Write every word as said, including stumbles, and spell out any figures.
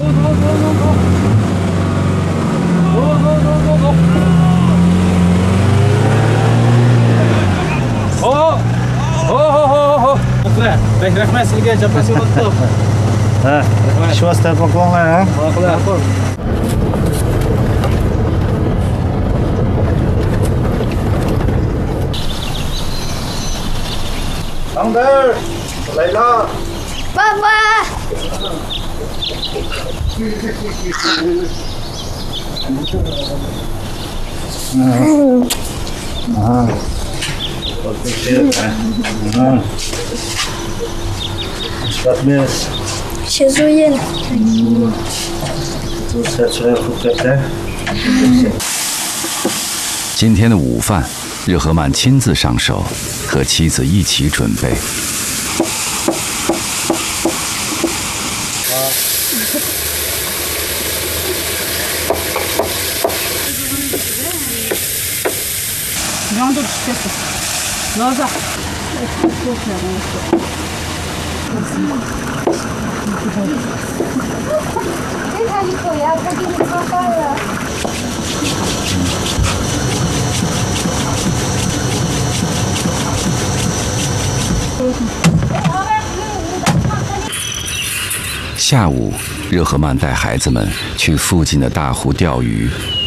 走走走走走，走走走走走。好，好，好，好，好。来，来，来，começa a ligar já para cima do topo. É, deixa eu mostrar pra como é. Vamos lá, vamos. Thunder, Layla. Papa. Aha. Aha. Was mir's? 写作业呢。 今天的午饭，日和曼亲自上手，和妻子一起准备。 两都吃的，老子。 这才一口呀，我给你擦饭了。 下午，热和曼带孩子们去附近的大湖钓鱼。